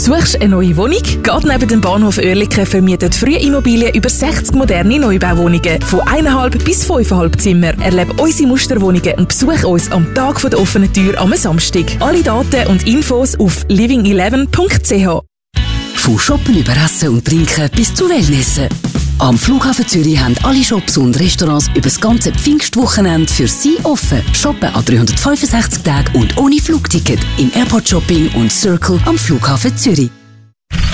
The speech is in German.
Suchst eine neue Wohnung? Gerade neben dem Bahnhof Oerlikon vermietet Frühimmobilien über 60 moderne Neubauwohnungen von 1,5 bis 5,5 Zimmer. Erlebe unsere Musterwohnungen und besuche uns am Tag der offenen Tür am Samstag. Alle Daten und Infos auf living11.ch. Von Shoppen über Essen und Trinken bis zu Wellnessen. Am Flughafen Zürich haben alle Shops und Restaurants über das ganze Pfingstwochenende für Sie offen. Shoppen an 365 Tagen und ohne Flugticket im Airport Shopping und Circle am Flughafen Zürich.